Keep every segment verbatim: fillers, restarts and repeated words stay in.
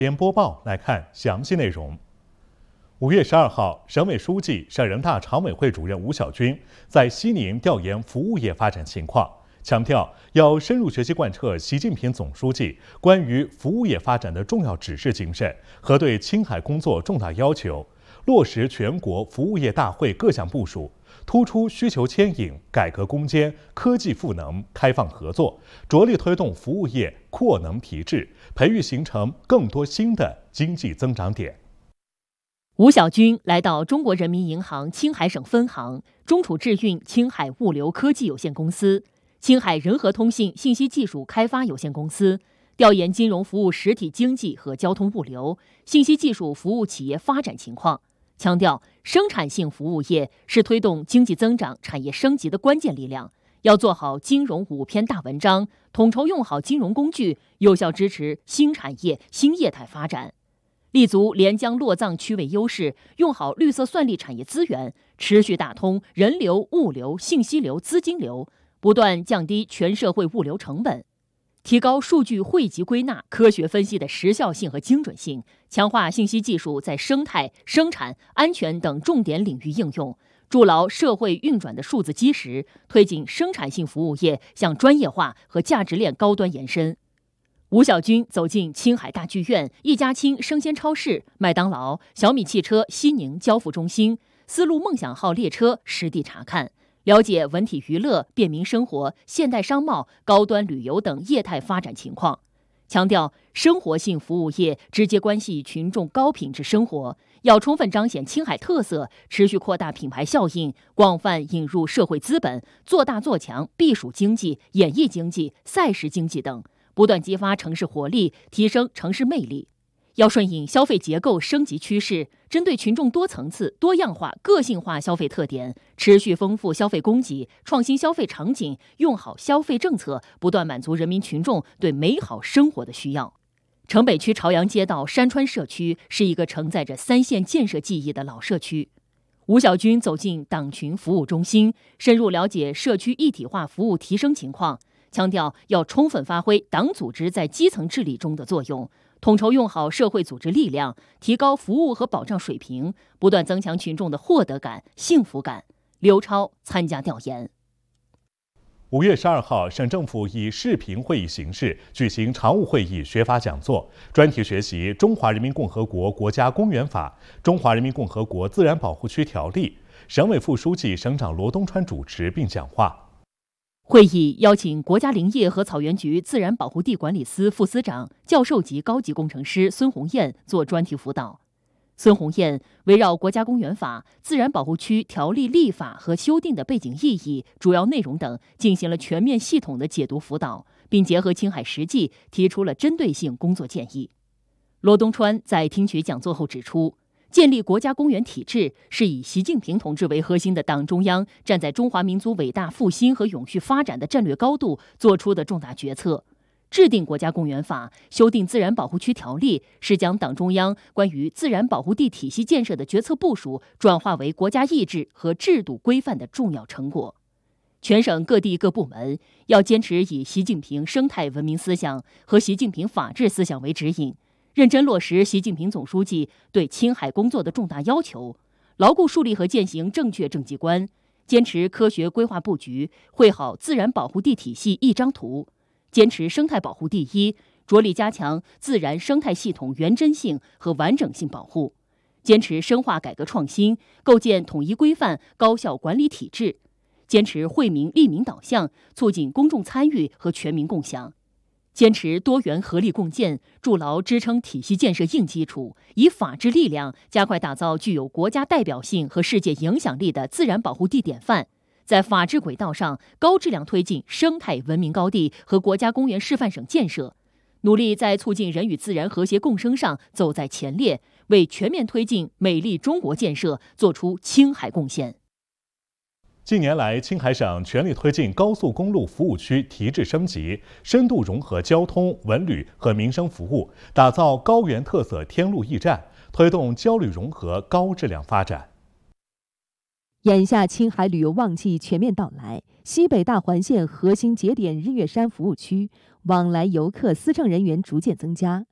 边播报来看详细内容。五月十二号，省委书记、省人大常委会主任吴晓军在西宁调研服务业发展情况，强调要深入学习贯彻习近平总书记关于服务业发展的重要指示精神和对青海工作重大要求，落实全国服务业大会各项部署，突出需求牵引、改革攻坚、科技赋能、开放合作，着力推动服务业扩能提质，培育形成更多新的经济增长点。 吴晓军来到中国人民银行青海省分行、中储智运青海物流科技有限公司、青海仁和通信信息技术开发有限公司，调研金融服务实体经济和交通物流、信息技术服务企业发展情况，强调生产性服务业是推动经济增长、产业升级的关键力量，要做好金融五篇大文章，统筹用好金融工具，有效支持新产业、新业态发展。立足连江洛藏区位优势，用好绿色算力产业资源，持续打通人流、物流、信息流、资金流，不断降低全社会物流成本，提高数据汇集归纳、科学分析的时效性和精准性，强化信息技术在生态、生产、安全等重点领域应用，筑牢社会运转的数字基石，推进生产性服务业向专业化和价值链高端延伸。吴晓军走进青海大剧院、一家亲生鲜超市、麦当劳、小米汽车西宁交付中心、丝路梦想号列车实地查看，了解文体娱乐、便民生活、现代商贸、高端旅游等业态发展情况，强调生活性服务业直接关系群众高品质生活，要充分彰显青海特色，持续扩大品牌效应，广泛引入社会资本，做大做强避暑经济、演艺经济、赛事经济等，不断激发城市活力，提升城市魅力。要顺应消费结构升级趋势，针对群众多层次、多样化、个性化消费特点，持续丰富消费供给，创新消费场景，用好消费政策，不断满足人民群众对美好生活的需要。城北区朝阳街道山川社区是一个承载着三线建设记忆的老社区。吴晓军走进党群服务中心，深入了解社区一体化服务提升情况，强调要充分发挥党组织在基层治理中的作用，统筹用好社会组织力量，提高服务和保障水平，不断增强群众的获得感、幸福感。刘超参加调研。 五月十二号，省政府以视频会议形式举行常务会议学法讲座，专题学习《中华人民共和国国家公园法》《中华人民共和国自然保护区条例》。省委副书记、省长罗东川主持并讲话。 会议邀请国家林业和草原局自然保护地管理司副司长、教授级高级工程师孙红艳做专题辅导。孙红艳围绕国家公园法、自然保护区条例立法和修订的背景意义、主要内容等进行了全面系统的解读辅导，并结合青海实际提出了针对性工作建议。罗东川在听取讲座后指出，建立国家公园体制是以习近平同志为核心的党中央站在中华民族伟大复兴和永续发展的战略高度做出的重大决策。制定国家公园法、修订自然保护区条例，是将党中央关于自然保护地体系建设的决策部署转化为国家意志和制度规范的重要成果。全省各地各部门要坚持以习近平生态文明思想和习近平法治思想为指引，认真落实习近平总书记对青海工作的重大要求，牢固树立和践行正确政绩观，坚持科学规划布局，绘好自然保护地体系一张图，坚持生态保护第一，着力加强自然生态系统原真性和完整性保护，坚持深化改革创新，构建统一规范、高效管理体制，坚持惠民利民导向，促进公众参与和全民共享，坚持多元合力共建，筑牢支撑体系建设硬基础，以法治力量加快打造具有国家代表性和世界影响力的自然保护地典范，在法治轨道上高质量推进生态文明高地和国家公园示范省建设，努力在促进人与自然和谐共生上走在前列，为全面推进美丽中国建设做出青海贡献。 近年来，青海省全力推进高速公路服务区提质升级，深度融合交通、文旅和民生服务，打造高原特色天路驿站，推动交旅融合高质量发展。 眼下青海旅游旺季全面到来，西北大环线核心节点日月山服务区往来游客、司乘人员逐渐增加。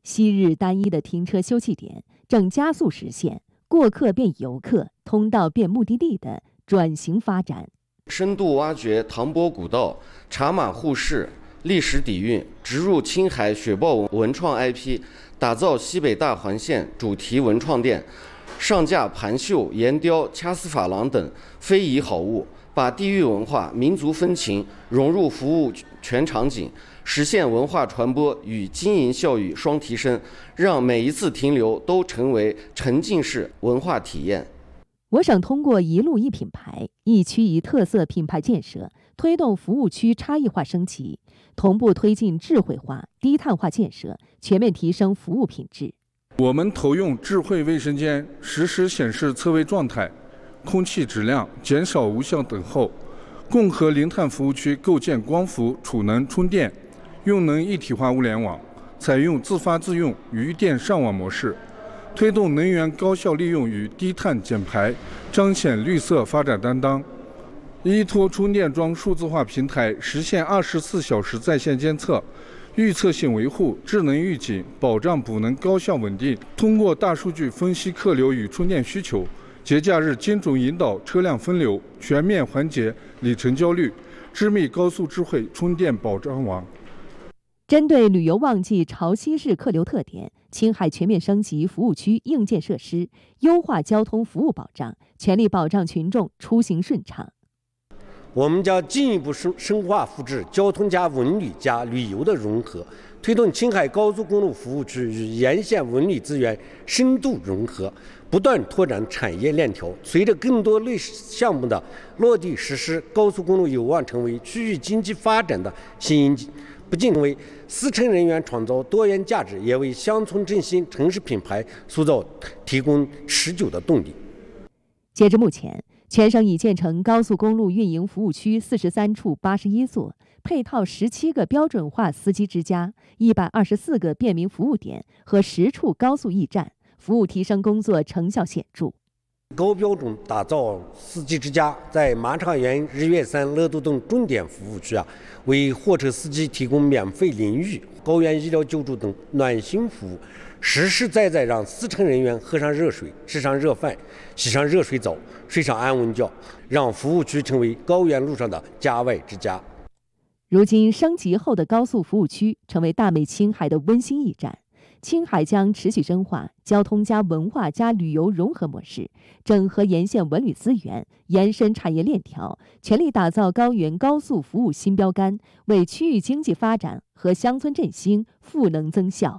昔日单一的停车休憩点正加速实现过客变游客、通道变目的地的转型发展。 深度挖掘唐波古道、茶马互市历史底蕴，植入青海雪豹文创 I P， 打造西北大环线主题文创店，上架盘绣、岩雕、掐丝珐琅等非遗好物，把地域文化、民族风情融入服务全场景，实现文化传播与经营效益双提升，让每一次停留都成为沉浸式文化体验。 我省通过一路一品牌、一区一特色品牌建设，推动服务区差异化升级，同步推进智慧化、低碳化建设，全面提升服务品质。 我们投用智慧卫生间，实时显示测位状态、空气质量，减少无效等候；共和零碳服务区构建光伏、储能、充电、用能一体化物联网，采用自发自用、余电上网模式，推动能源高效利用与低碳减排，彰显绿色发展担当。依托充电桩数字化平台，实现二十四小时在线监测、预测性维护、智能预警，保障补能高效稳定。通过大数据分析客流与充电需求，节假日精准引导车辆分流，全面缓解里程焦虑，织密高速智慧充电保障网。 针对旅游旺季潮汐式客流特点，青海全面升级服务区硬件设施，优化交通服务保障，全力保障群众出行顺畅。 我们将进一步深深化复制交通加文旅加旅游的融合，推动青海高速公路服务区与沿线文旅资源深度融合，不断拓展产业链条。随着更多类项目的落地实施，高速公路有望成为区域经济发展的新引擎，不仅为司乘人员创造多元价值，也为乡村振兴、城市品牌塑造提供持久的动力。 截至目前，全省已建成高速公路运营服务区四十三处八十一座，配套十七个标准化司机之家、一百二十四个便民服务点和十处高速驿站，服务提升工作成效显著。 高标准打造司机之家，在马场园、日月山、乐都等重点服务区啊，为货车司机提供免费淋浴、高原医疗救助等暖心服务，实实在在让司乘人员喝上热水、吃上热饭、洗上热水澡、睡上安稳觉，让服务区成为高原路上的家外之家。 如今升级后的高速服务区成为大美青海的温馨驿站。青海将持续深化交通加文化加旅游融合模式，整合沿线文旅资源，延伸产业链条，全力打造高原高速服务新标杆，为区域经济发展和乡村振兴赋能增效。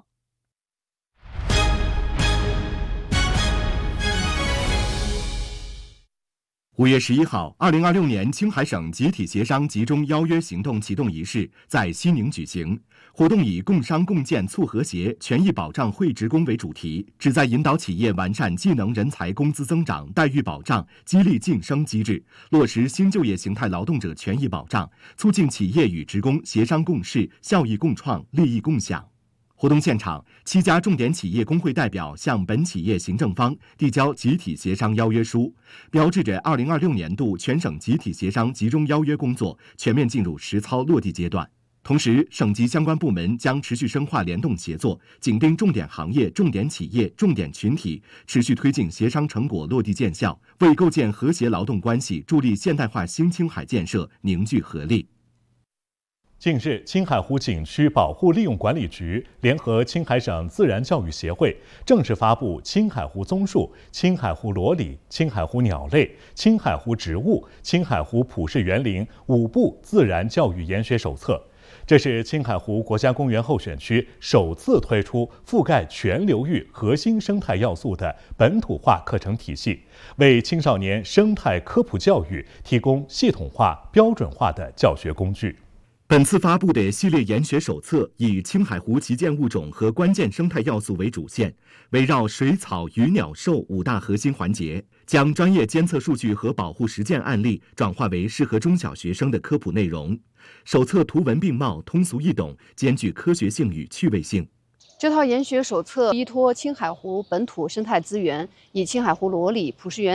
五月十一号，二零二六年青海省集体协商集中邀约行动启动仪式在西宁举行。活动以共商共建促和谐、权益保障惠职工为主题，旨在引导企业完善技能人才工资增长、待遇保障、激励晋升机制，落实新就业形态劳动者权益保障，促进企业与职工协商共事、效益共创、利益共享。活动现场，七家重点企业工会代表向本企业行政方递交集体协商邀约书，标志着二零二六年度全省集体协商集中邀约工作全面进入实操落地阶段。同时，省级相关部门将持续深化联动协作，紧盯重点行业、重点企业、重点群体，持续推进协商成果落地见效，为构建和谐劳动关系、助力现代化新青海建设凝聚合力。 近日，青海湖景区保护利用管理局联合青海省自然教育协会正式发布《青海湖松树、青海湖裸鲤、青海湖鸟类、青海湖植物、青海湖普氏园林五部自然教育研学手册》。这是青海湖国家公园候选区首次推出覆盖全流域核心生态要素的本土化课程体系，为青少年生态科普教育提供系统化、标准化的教学工具。 本次发布的系列研学手册以青海湖旗舰物种和关键生态要素为主线，围绕水草、鱼、鸟、兽五大核心环节，将专业监测数据和保护实践案例转化为适合中小学生的科普内容。手册图文并茂，通俗易懂，兼具科学性与趣味性。 这套研学手册依托青海湖本土生态资源，以青海湖裸鲤、普氏园